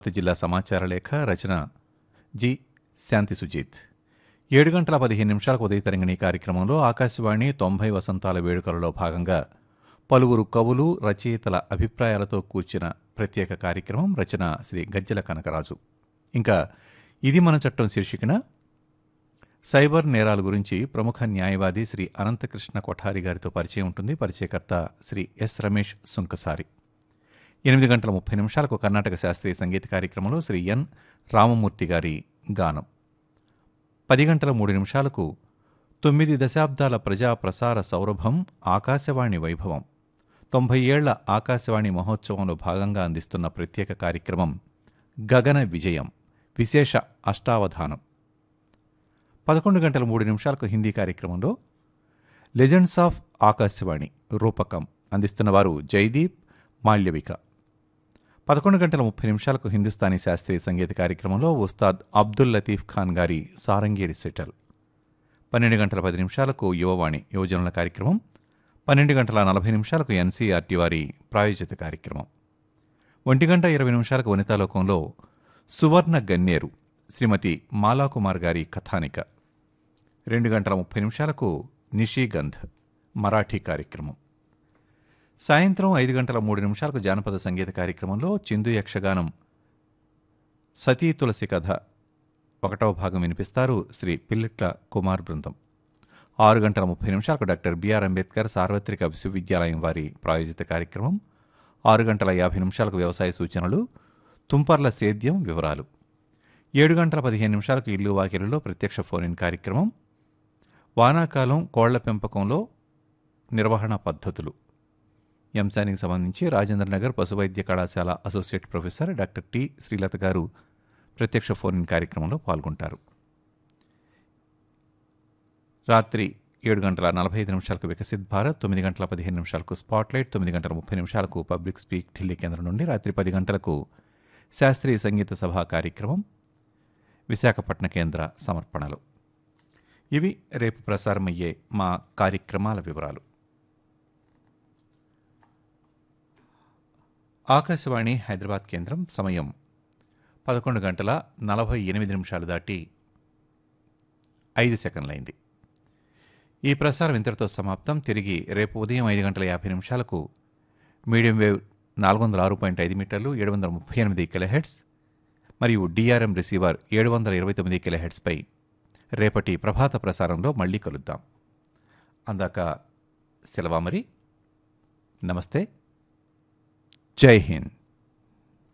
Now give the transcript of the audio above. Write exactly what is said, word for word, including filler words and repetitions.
జిల్లా సమాచార లేఖ రచన జి శాంతి సుజీత్. ఏడు గంటల పదిహేను నిమిషాలకు ఉదయ తరంగిణి కార్యక్రమంలో ఆకాశవాణి తొంభై వసంతాల వేడుకలలో భాగంగా పలువురు కవులు రచయితల అభిప్రాయాలతో కూర్చిన ప్రత్యేక కార్యక్రమం. రచన శ్రీ గజ్జెల కనకరాజు. ఇంకా ఇది మన చట్టం శీర్షికన సైబర్ నేరాల గురించి ప్రముఖ న్యాయవాది శ్రీ అనంతకృష్ణ కొఠారి గారితో పరిచయం ఉంటుంది. పరిచయకర్త శ్రీ ఎస్ రమేష్ సుంకసారి. ఎనిమిది గంటల ముప్పై నిమిషాలకు కర్ణాటక శాస్త్రీయ సంగీత కార్యక్రమంలో శ్రీ ఎన్ రామమూర్తి గారి గానం. పది గంటల మూడు నిమిషాలకు తొమ్మిది దశాబ్దాల ప్రజా ప్రసార సౌరభం ఆకాశవాణి వైభవం తొంభై ఏళ్ల ఆకాశవాణి మహోత్సవంలో భాగంగా అందిస్తున్న ప్రత్యేక కార్యక్రమం గగన విజయం విశేష అష్టావధానం. పదకొండు గంటల మూడు నిమిషాలకు హిందీ కార్యక్రమంలో లెజెండ్స్ ఆఫ్ ఆకాశవాణి రూపకం అందిస్తున్నవారు జైదీప్ మాల్యవిక. పదకొండు గంటల ముప్పై నిమిషాలకు హిందుస్థానీ శాస్త్రీయ సంగీత కార్యక్రమంలో ఉస్తాద్ అబ్దుల్ లతీఫ్ ఖాన్ గారి సారంగి రిసైటల్. పన్నెండు గంటల పది నిమిషాలకు యువవాణి యువజనుల కార్యక్రమం. పన్నెండు గంటల నలభై నిమిషాలకు ఎన్సీఆర్టీ వారి ప్రాయోజిత కార్యక్రమం. ఒంటి గంట ఇరవై నిమిషాలకు వనితాలోకంలో సువర్ణ గన్నేరు శ్రీమతి మాలాకుమార్ గారి కథానిక. రెండు గంటల ముప్పై నిమిషాలకు నిషీగంధ్ మరాఠీ కార్యక్రమం. సాయంత్రం ఐదు గంటల మూడు నిమిషాలకు జానపద సంగీత కార్యక్రమంలో చిందు యక్షగానం సతీ తులసి కథ ఒకటవ భాగం వినిపిస్తారు శ్రీ పిల్లిట్ల కుమార్ బృందం. ఆరు గంటల ముప్పై నిమిషాలకు డాక్టర్ బిఆర్ అంబేద్కర్ సార్వత్రిక విశ్వవిద్యాలయం వారి ప్రాయోజిత కార్యక్రమం. ఆరు గంటల యాభై నిమిషాలకు వ్యవసాయ సూచనలు తుంపర్ల సేద్యం వివరాలు. ఏడు గంటల పదిహేను నిమిషాలకు ఇల్లు వాకిలులో ప్రత్యక్ష ఫోన్ ఇన్ కార్యక్రమం. వానాకాలం కోళ్ల పెంపకంలో నిర్వహణ పద్ధతులు ఈ అంశానికి సంబంధించి రాజేంద్రనగర్ పశువైద్య కళాశాల associate professor doctor T Srilatha గారు ప్రత్యక్ష ఫోన్ ఇన్ కార్యక్రమంలో పాల్గొంటారు. రాత్రి ఏడు గంటల నలభై ఐదు నిమిషాలకు వికసిత్ భారత్, తొమ్మిది గంటల పదిహేను నిమిషాలకు స్పాట్లైట్, తొమ్మిది గంటల ముప్పై నిమిషాలకు పబ్లిక్ స్పీక్ ఢిల్లీ కేంద్రం నుండి, రాత్రి పది గంటలకు శాస్త్రీయ సంగీత సభా కార్యక్రమం విశాఖపట్న కేంద్ర సమర్పణలు. ఇవి రేపు ప్రసారమయ్యే మా కార్యక్రమాల వివరాలు. ఆకాశవాణి హైదరాబాద్ కేంద్రం సమయం పదకొండు గంటల నలభై ఎనిమిది నిమిషాలు దాటి ఐదు సెకండ్లైంది. ఈ ప్రసారం ఇంతటితో సమాప్తం. తిరిగి రేపు ఉదయం ఐదు గంటల యాభై నిమిషాలకు మీడియం వేవ్ నాలుగు వందల ఆరు పాయింట్ ఐదు మీటర్లు ఏడు వందల ముప్పై ఎనిమిది కిలోహెర్ట్జ్ మరియు డిఆర్ఎం రిసీవర్ ఏడు వందల ఇరవై తొమ్మిది కిలోహెర్ట్జ్పై రేపటి ప్రభాత ప్రసారంలో మళ్ళీ కలుద్దాం. అందాక సెలవా మరి. నమస్తే. జై హింద్.